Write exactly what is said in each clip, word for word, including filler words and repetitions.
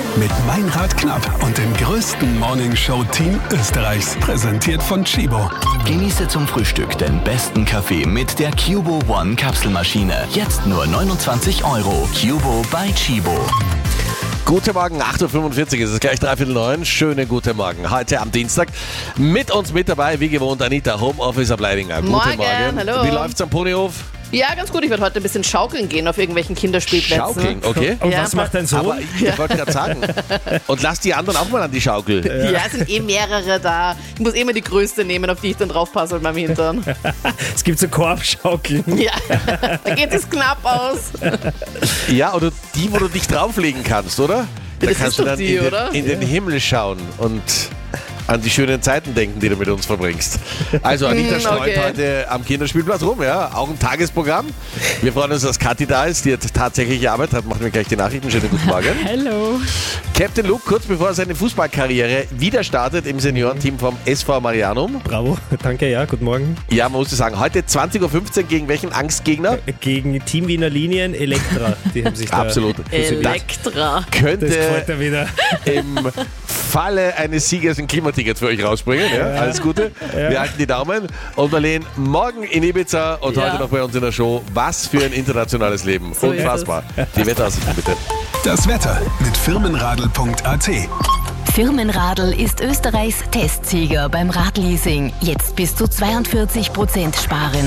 Mit Meinrad Knapp und dem größten Morningshow-Team Österreichs. Präsentiert von Chibo. Genieße zum Frühstück den besten Kaffee mit der Cubo One Kapselmaschine. Jetzt nur neunundzwanzig Euro. Cubo bei Chibo. Guten Morgen, acht Uhr fünfundvierzig, es ist gleich dreiviertel neun. Schönen guten Morgen. Heute am Dienstag mit uns mit dabei, wie gewohnt, Anita, Homeoffice ab Leidinger. Guten Morgen, Morgen. hallo. Wie läuft's am Ponyhof? Ja, ganz gut. Ich werde heute ein bisschen schaukeln gehen auf irgendwelchen Kinderspielplätzen. Schaukeln, okay. Und Ja, was macht dein Sohn? Aber ich ja. wollte gerade sagen, und lass die anderen auch mal an die Schaukel. Ja, es sind eh mehrere da. Ich muss eh mal die größte nehmen, auf die ich dann draufpasse mit meinem Hintern. Es gibt so Korbschaukeln. Ja, da geht es knapp aus. Ja, oder die, wo du dich drauflegen kannst, oder? Da das kannst ist du doch dann die, in, den, oder? in den Himmel schauen und an die schönen Zeiten denken, die du mit uns verbringst. Also Anita Mm, streut okay. heute am Kinderspielplatz rum, ja, auch ein Tagesprogramm. Wir freuen uns, dass Kathi da ist, die hat tatsächliche Arbeit hat. Machen wir gleich die Nachrichten. Schönen guten Morgen. Hallo. Captain Luke, kurz bevor er seine Fußballkarriere wieder startet im Seniorenteam vom S V Marianum. Bravo, danke, ja, guten Morgen. Ja, man muss sagen, heute zwanzig Uhr fünfzehn gegen welchen Angstgegner? Gegen Team Wiener Linien, Elektra. Die haben sich da Absolut. Elektra. Das Könnte gefällt mir wieder. im Falle eines Siegers ein Klimaticket für euch rausbringen. Ja, alles Gute. Wir halten die Daumen. Und Marlene, morgen in Ibiza und Ja. heute noch bei uns in der Show. Was für ein internationales Leben. So ist Unfassbar. Die Wetteraussichten bitte. Das Wetter mit firmenradl punkt a t. Firmenradl ist Österreichs Testsieger beim Radleasing. Jetzt bis zu zweiundvierzig Prozent sparen.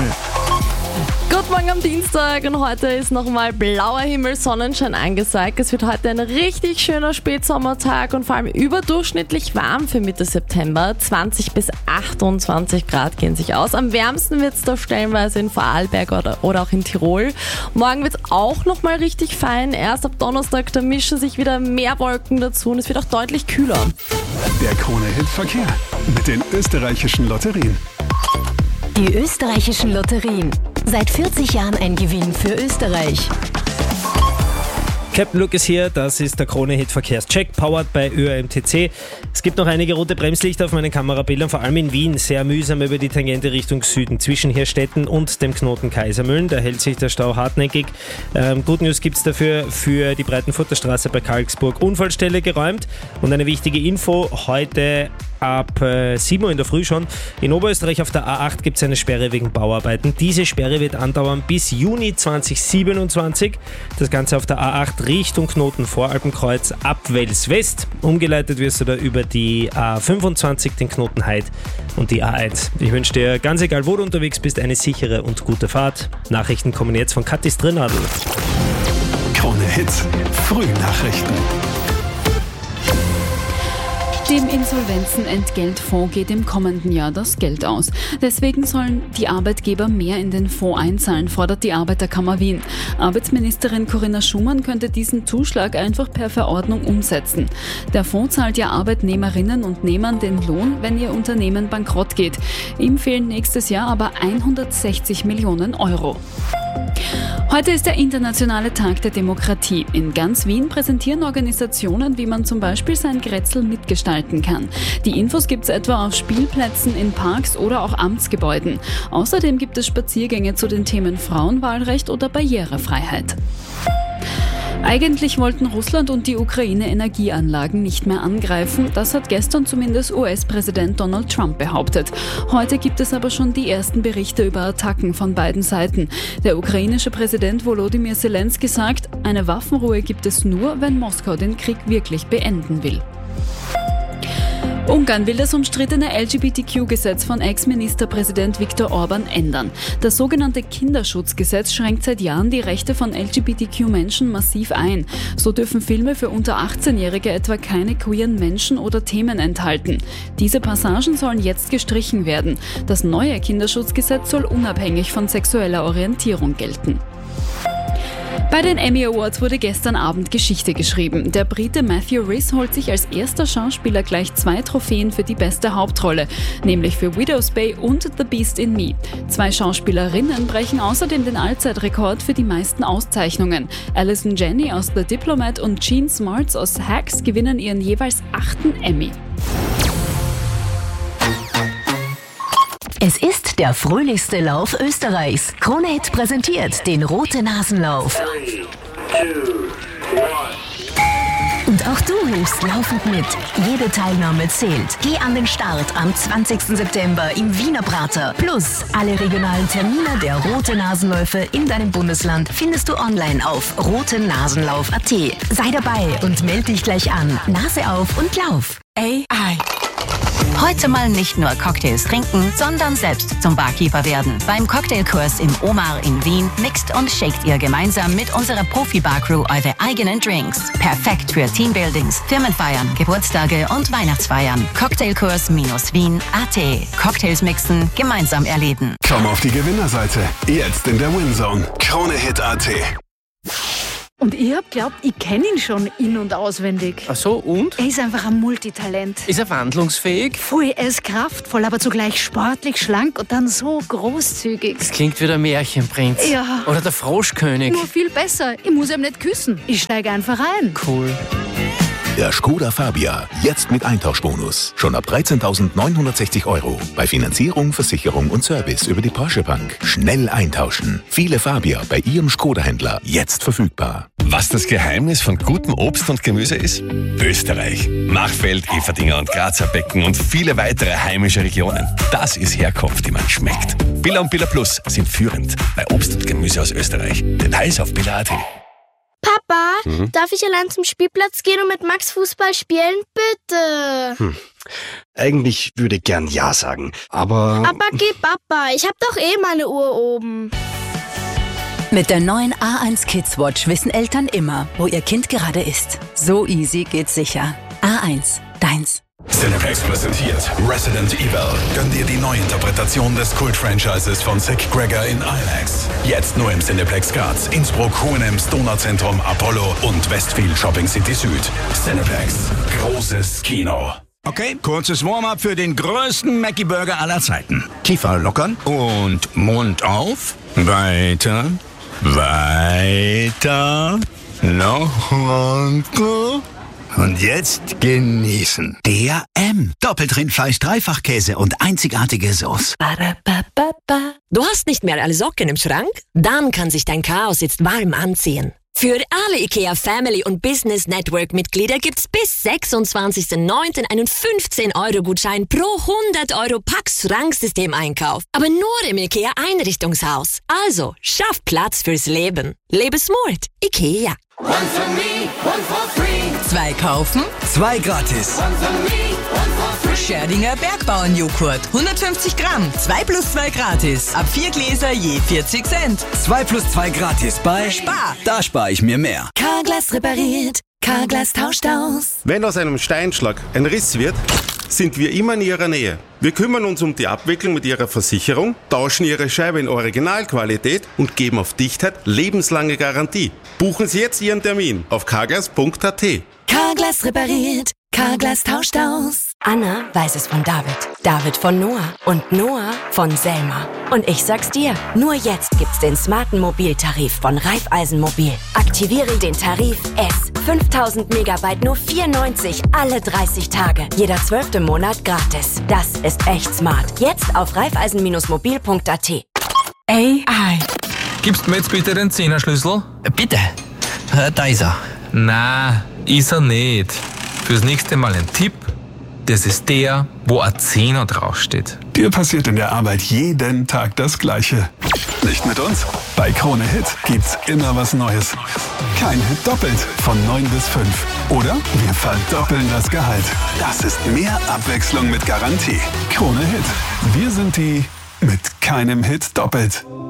Guten Morgen am Dienstag und heute ist nochmal blauer Himmel, Sonnenschein angesagt. Es wird heute ein richtig schöner Spätsommertag und vor allem überdurchschnittlich warm für Mitte September. zwanzig bis achtundzwanzig Grad gehen sich aus. Am wärmsten wird es da stellenweise in Vorarlberg oder, oder auch in Tirol. Morgen wird es auch nochmal richtig fein. Erst ab Donnerstag, da mischen sich wieder mehr Wolken dazu und es wird auch deutlich kühler. Der Krone-Hit-Verkehr mit den österreichischen Lotterien. Die österreichischen Lotterien. Seit vierzig Jahren ein Gewinn für Österreich. Captain Luke ist hier, das ist der Krone-Hit-Verkehrscheck, powered bei Ö A M T C. Es gibt noch einige rote Bremslichter auf meinen Kamerabildern, vor allem in Wien, sehr mühsam über die Tangente Richtung Süden, zwischen Hirstetten und dem Knoten Kaisermühlen. Da hält sich der Stau hartnäckig. Ähm, Good News gibt es dafür für die Breitenfurter Straße bei Karlsburg. Unfallstelle geräumt und eine wichtige Info, heute ab äh, sieben Uhr in der Früh schon. In Oberösterreich auf der A acht gibt es eine Sperre wegen Bauarbeiten. Diese Sperre wird andauern bis Juni zweitausendsiebenundzwanzig. Das Ganze auf der A acht Richtung Knoten Voralpenkreuz ab Wels West. Umgeleitet wirst du da über die A fünfundzwanzig, den Knoten Heid und die A eins. Ich wünsche dir, ganz egal wo du unterwegs bist, eine sichere und gute Fahrt. Nachrichten kommen jetzt von Kathi Strnadl. Krone-Hit. Frühnachrichten. Dem Insolvenzenentgeltfonds geht im kommenden Jahr das Geld aus. Deswegen sollen die Arbeitgeber mehr in den Fonds einzahlen, fordert die Arbeiterkammer Wien. Arbeitsministerin Corinna Schumann könnte diesen Zuschlag einfach per Verordnung umsetzen. Der Fonds zahlt ja Arbeitnehmerinnen und Nehmern den Lohn, wenn ihr Unternehmen bankrott geht. Ihm fehlen nächstes Jahr aber hundertsechzig Millionen Euro. Heute ist der internationale Tag der Demokratie. In ganz Wien präsentieren Organisationen, wie man zum Beispiel sein Grätzl mitgestalten kann. Die Infos gibt es etwa auf Spielplätzen, in Parks oder auch Amtsgebäuden. Außerdem gibt es Spaziergänge zu den Themen Frauenwahlrecht oder Barrierefreiheit. Eigentlich wollten Russland und die Ukraine Energieanlagen nicht mehr angreifen. Das hat gestern zumindest U S-Präsident Donald Trump behauptet. Heute gibt es aber schon die ersten Berichte über Attacken von beiden Seiten. Der ukrainische Präsident Volodymyr Zelensky sagt, eine Waffenruhe gibt es nur, wenn Moskau den Krieg wirklich beenden will. Ungarn will das umstrittene L G B T Q-Gesetz von Ex-Ministerpräsident Viktor Orban ändern. Das sogenannte Kinderschutzgesetz schränkt seit Jahren die Rechte von L G B T Q-Menschen massiv ein. So dürfen Filme für unter achtzehnjährige etwa keine queeren Menschen oder Themen enthalten. Diese Passagen sollen jetzt gestrichen werden. Das neue Kinderschutzgesetz soll unabhängig von sexueller Orientierung gelten. Bei den Emmy Awards wurde gestern Abend Geschichte geschrieben. Der Brite Matthew Rhys holt sich als erster Schauspieler gleich zwei Trophäen für die beste Hauptrolle, nämlich für Widow's Bay und The Beast in Me. Zwei Schauspielerinnen brechen außerdem den Allzeitrekord für die meisten Auszeichnungen. Alison Janney aus The Diplomat und Jean Smarts aus Hacks gewinnen ihren jeweils achten Emmy. Es ist der fröhlichste Lauf Österreichs. Krone-Hit präsentiert den Rote Nasenlauf. Und Und auch du hilfst laufend mit. Jede Teilnahme zählt. Geh an den Start am zwanzigsten September im Wiener Prater. Plus alle regionalen Termine der Rote Nasenläufe in deinem Bundesland findest du online auf rotenasenlauf punkt at. Sei dabei und melde dich gleich an. Nase auf und lauf. A I. Heute mal nicht nur Cocktails trinken, sondern selbst zum Barkeeper werden. Beim Cocktailkurs im Omar in Wien mixt und shakt ihr gemeinsam mit unserer Profi-Bar-Crew eure eigenen Drinks. Perfekt für Teambuildings, Firmenfeiern, Geburtstage und Weihnachtsfeiern. Cocktailkurs-wien punkt at. Cocktails mixen, gemeinsam erleben. Komm auf die Gewinnerseite. Jetzt in der Winzone. Kronehit punkt at. Und ich hab glaubt, ich kenne ihn schon in- und auswendig. Ach so, und? Er ist einfach ein Multitalent. Ist er wandlungsfähig? Voll, er ist kraftvoll, aber zugleich sportlich, schlank und dann so großzügig. Das klingt wie der Märchenprinz. Ja. Oder der Froschkönig. Nur viel besser. Ich muss ihm nicht küssen. Ich steige einfach ein. Cool. Der Skoda Fabia, jetzt mit Eintauschbonus. Schon ab dreizehntausendneunhundertsechzig Euro. Bei Finanzierung, Versicherung und Service über die Porsche Bank. Schnell eintauschen. Viele Fabia bei Ihrem Skoda-Händler jetzt verfügbar. Was das Geheimnis von gutem Obst und Gemüse ist? Österreich. Machfeld, Everdinger und Grazer Becken und viele weitere heimische Regionen. Das ist Herkunft, die man schmeckt. Billa und Billa Plus sind führend bei Obst und Gemüse aus Österreich. Details auf billa punkt at. Papa, Mhm. darf ich allein zum Spielplatz gehen und mit Max Fußball spielen? Bitte. Hm. Eigentlich würde ich gern Ja sagen, aber... Aber geh Papa, ich hab doch eh meine Uhr oben. Mit der neuen A eins Kids Watch wissen Eltern immer, wo ihr Kind gerade ist. So easy geht's sicher. A eins, deins. Cineplex präsentiert Resident Evil. Gönn dir die Neuinterpretation des Kult-Franchises von Zack Gregor in IMAX. Jetzt nur im Cineplex Graz, Innsbruck, Hohenems, Donauzentrum, Apollo und Westfield Shopping City Süd. Cineplex. Großes Kino. Okay, kurzes Warm-up für den größten Mackie-Burger aller Zeiten. Kiefer lockern und Mund auf. Weiter, weiter, noch runter. Und jetzt genießen. D R M. Doppeltrindfleisch, Dreifachkäse und einzigartige Sauce. Du hast nicht mehr alle Socken im Schrank? Dann kann sich dein Chaos jetzt warm anziehen. Für alle IKEA Family und Business Network Mitglieder gibt's bis sechsundzwanzigsten neunten einen fünfzehn Euro Gutschein pro hundert Euro Pax Schranksystem-Einkauf. Aber nur im IKEA Einrichtungshaus. Also, schaff Platz fürs Leben. Lebe smart. IKEA. One for me, one for free. Zwei kaufen, Zwei gratis. One for me, one for free. Scherdinger Bergbauernjoghurt, hundertfünfzig Gramm, zwei plus zwei gratis. Ab vier Gläser je vierzig Cent. Zwei plus zwei gratis bei Spar. Da spare ich mir mehr. Carglass repariert. Carglass tauscht aus. Wenn aus einem Steinschlag ein Riss wird, sind wir immer in Ihrer Nähe. Wir kümmern uns um die Abwicklung mit Ihrer Versicherung, tauschen Ihre Scheibe in Originalqualität und geben auf Dichtheit lebenslange Garantie. Buchen Sie jetzt Ihren Termin auf carglass punkt at. Carglass repariert. Carglass tauscht aus. Anna weiß es von David. David von Noah. Und Noah von Selma. Und ich sag's dir, nur jetzt gibt's den smarten Mobiltarif von Raiffeisenmobil. Aktiviere den Tarif S. fünftausend Megabyte nur vier neunzig alle dreißig Tage. Jeder zwölfte Monat gratis. Das ist echt smart. Jetzt auf raiffeisen Mobil punkt at. A I. Gibst mir jetzt bitte den Zehnerschlüssel? Bitte. Da ist er. Na, ist er nicht. Fürs nächste Mal ein Tipp. Das ist der, wo ein Zehner draufsteht. Dir passiert in der Arbeit jeden Tag das Gleiche. Nicht mit uns? Bei Krone Hit gibt's immer was Neues. Kein Hit doppelt von neun bis fünf. Oder wir verdoppeln das Gehalt. Das ist mehr Abwechslung mit Garantie. Krone Hit. Wir sind die mit keinem Hit doppelt.